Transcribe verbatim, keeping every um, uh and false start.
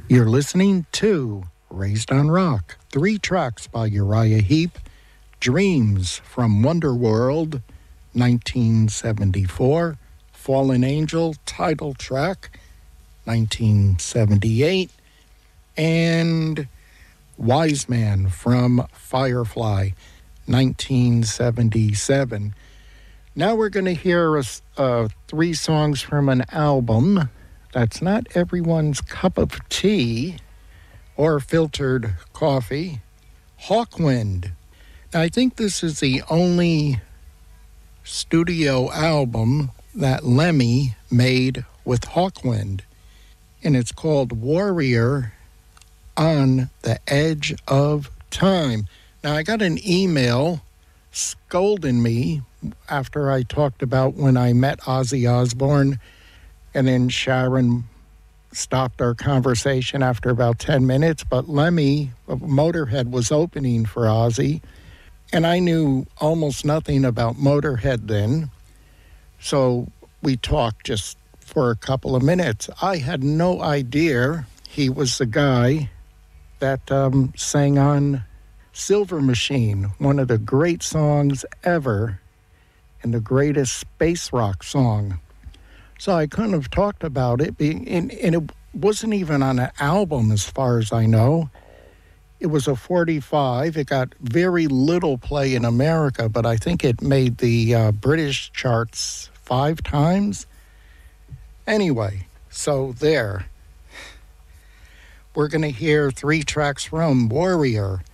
You're listening to Raised on Rock, three tracks by Uriah Heep. Dreams from Wonderworld, nineteen seventy-four. Fallen Angel, title track, nineteen seventy-eight. And Wise Man from Firefly, nineteen seventy-seven. Now we're going to hear uh, three songs from an album that's not everyone's cup of tea or filtered coffee. Hawkwind. Now, I think this is the only studio album that Lemmy made with Hawkwind, and it's called Warrior on the Edge of Time. Now, I got an email scolding me after I talked about when I met Ozzy Osbourne, and then Sharon stopped our conversation after about ten minutes, but Lemmy, Motorhead, was opening for Ozzy, and I knew almost nothing about Motorhead then, so we talked just for a couple of minutes. I had no idea he was the guy that um, sang on Silver Machine, one of the great songs ever, and the greatest space rock song. So I couldn't have talked about it, and, and it wasn't even on an album as far as I know. It was a forty-five. It got very little play in America, but I think it made the uh, British charts five times. Anyway, so there. We're going to hear three tracks from Warrior